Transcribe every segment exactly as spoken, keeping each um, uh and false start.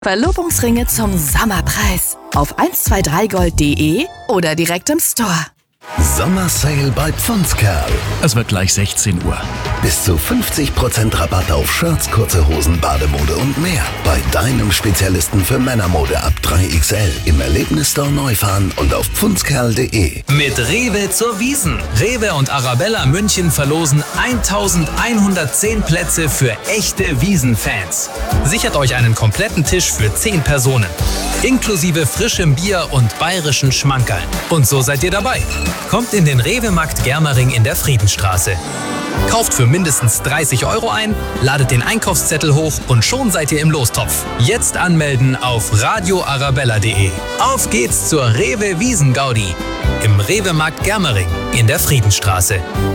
Verlobungsringe zum Sommerpreis. Auf eins zwei drei gold punkt de oder direkt im Store. Sommersale bei Pfundkerl. Es wird gleich sechzehn Uhr. Bis zu fünfzig Prozent Rabatt auf Shirts, kurze Hosen, Bademode und mehr. Bei deinem Spezialisten für Männermode ab drei X L. Im Erlebnisstore Neufahren und auf pfundkerl punkt de. Mit Rewe zur Wiesn. Rewe und Arabella München verlosen eintausendeinhundertzehn Plätze für echte Wiesn-Fans. Sichert euch einen kompletten Tisch für zehn Personen. Inklusive frischem Bier und bayerischen Schmankerln. Und so seid ihr dabei. Kommt in den Rewe-Markt Germering in der Friedenstraße. Kauft für mindestens dreißig Euro ein, ladet den Einkaufszettel hoch und schon seid ihr im Lostopf. Jetzt anmelden auf radio arabella punkt de. Auf geht's zur Rewe Wiesn-Gaudi im Rewe-Markt Germering in der Friedenstraße.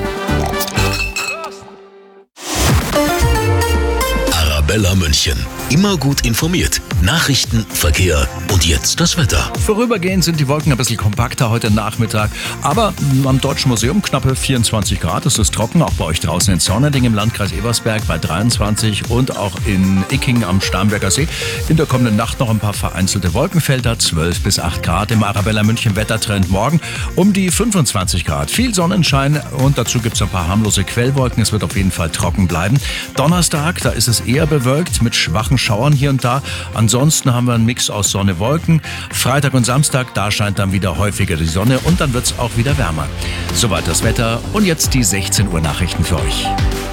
Arabella München. Immer gut informiert. Nachrichten, Verkehr und jetzt das Wetter. Vorübergehend sind die Wolken ein bisschen kompakter heute Nachmittag, aber am Deutschen Museum knappe vierundzwanzig Grad. Es ist trocken, auch bei euch draußen in Zorneding im Landkreis Ebersberg bei dreiundzwanzig und auch in Icking am Starnberger See. In der kommenden Nacht noch ein paar vereinzelte Wolkenfelder, zwölf bis acht Grad. Im Arabella München Wettertrend morgen um die fünfundzwanzig Grad. Viel Sonnenschein und dazu gibt es ein paar harmlose Quellwolken. Es wird auf jeden Fall trocken bleiben. Donnerstag, da ist es eher bewölkt mit schwachen Schauern hier und da. Ansonsten haben wir einen Mix aus Sonne, Wolken. Freitag und Samstag, da scheint dann wieder häufiger die Sonne und dann wird es auch wieder wärmer. Soweit das Wetter und jetzt die sechzehn Uhr Nachrichten für euch.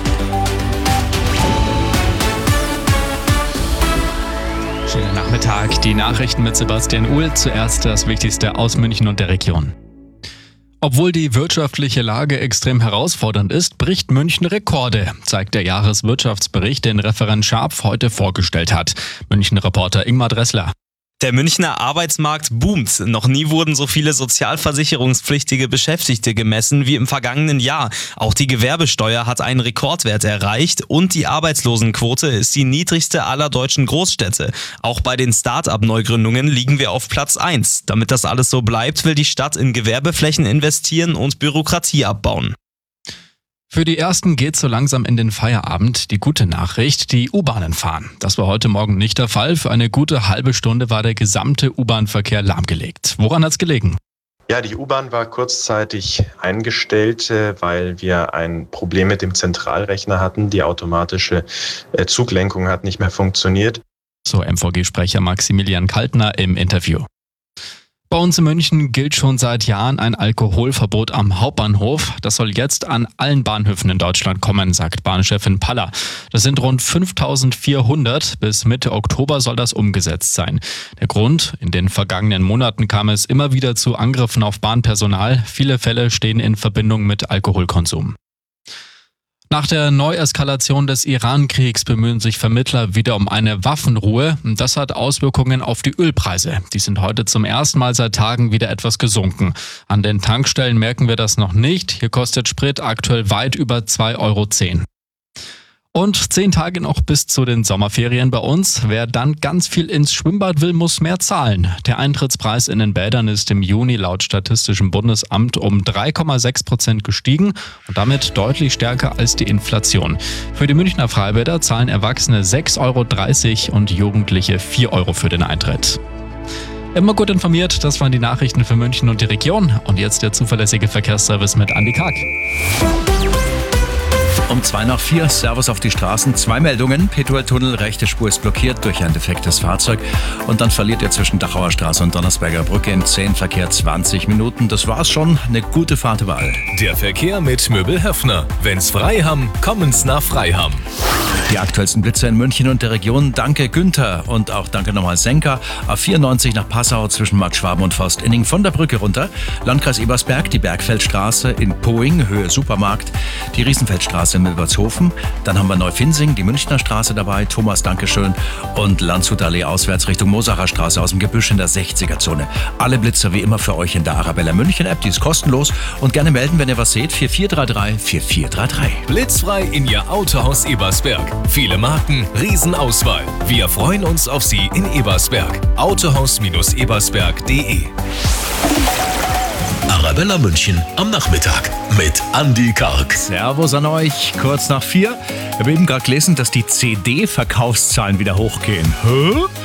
Schönen Nachmittag, die Nachrichten mit Sebastian Uhl. Zuerst das Wichtigste aus München und der Region. Obwohl die wirtschaftliche Lage extrem herausfordernd ist, bricht München Rekorde, zeigt der Jahreswirtschaftsbericht, den Referent Scharpf heute vorgestellt hat. München-Reporter Ingmar Dressler. Der Münchner Arbeitsmarkt boomt. Noch nie wurden so viele sozialversicherungspflichtige Beschäftigte gemessen wie im vergangenen Jahr. Auch die Gewerbesteuer hat einen Rekordwert erreicht und die Arbeitslosenquote ist die niedrigste aller deutschen Großstädte. Auch bei den Start-up-Neugründungen liegen wir auf Platz eins. Damit das alles so bleibt, will die Stadt in Gewerbeflächen investieren und Bürokratie abbauen. Für die Ersten geht so langsam in den Feierabend. Die gute Nachricht, die U-Bahnen fahren. Das war heute Morgen nicht der Fall. Für eine gute halbe Stunde war der gesamte U-Bahn-Verkehr lahmgelegt. Woran hat's gelegen? Ja, die U-Bahn war kurzzeitig eingestellt, weil wir ein Problem mit dem Zentralrechner hatten. Die automatische Zuglenkung hat nicht mehr funktioniert. So M V G-Sprecher Maximilian Kaltner im Interview. Bei uns in München gilt schon seit Jahren ein Alkoholverbot am Hauptbahnhof. Das soll jetzt an allen Bahnhöfen in Deutschland kommen, sagt Bahnchefin Paller. Das sind rund fünftausendvierhundert. Bis Mitte Oktober soll das umgesetzt sein. Der Grund? In den vergangenen Monaten kam es immer wieder zu Angriffen auf Bahnpersonal. Viele Fälle stehen in Verbindung mit Alkoholkonsum. Nach der Neueskalation des Iran-Kriegs bemühen sich Vermittler wieder um eine Waffenruhe. Das hat Auswirkungen auf die Ölpreise. Die sind heute zum ersten Mal seit Tagen wieder etwas gesunken. An den Tankstellen merken wir das noch nicht. Hier kostet Sprit aktuell weit über zwei Euro zehn. Und zehn Tage noch bis zu den Sommerferien bei uns. Wer dann ganz viel ins Schwimmbad will, muss mehr zahlen. Der Eintrittspreis in den Bädern ist im Juni laut Statistischem Bundesamt um drei Komma sechs Prozent gestiegen und damit deutlich stärker als die Inflation. Für die Münchner Freibäder zahlen Erwachsene sechs Euro dreißig und Jugendliche vier Euro für den Eintritt. Immer gut informiert, das waren die Nachrichten für München und die Region. Und jetzt der zuverlässige Verkehrsservice mit Andi Karg. Um zwei nach vier, Servus auf die Straßen. Zwei Meldungen. Petueltunnel, rechte Spur ist blockiert durch ein defektes Fahrzeug. Und dann verliert ihr zwischen Dachauer Straße und Donnersberger Brücke im zehn Verkehr zwanzig Minuten. Das war's schon. Eine gute Fahrt überall. Der Verkehr mit Möbel Höffner. Wenn's frei haben, kommen's nach Freiham. Die aktuellsten Blitze in München und der Region. Danke Günther und auch danke nochmal Senker. A vierundneunzig nach Passau zwischen Markt Schwaben und Forstinning von der Brücke runter. Landkreis Ebersberg, die Bergfeldstraße in Poing, Höhe Supermarkt. Die Riesenfeldstraße in Milbertshofen. Dann haben wir Neufinsing, die Münchner Straße dabei. Thomas, Dankeschön. Und Landshuter Allee auswärts Richtung Mosacher Straße aus dem Gebüsch in der sechziger-Zone. Alle Blitzer wie immer für euch in der Arabella München App. Die ist kostenlos. Und gerne melden, wenn ihr was seht. vier vier drei drei vier vier drei drei. Blitzfrei in Ihr Autohaus Ebersberg. Viele Marken, Riesenauswahl. Wir freuen uns auf Sie in Ebersberg. autohaus ebersberg punkt de. Arabella München am Nachmittag mit Andi Karg. Servus an euch, kurz nach vier. Ich habe eben gerade gelesen, dass die C D-Verkaufszahlen wieder hochgehen. Hä?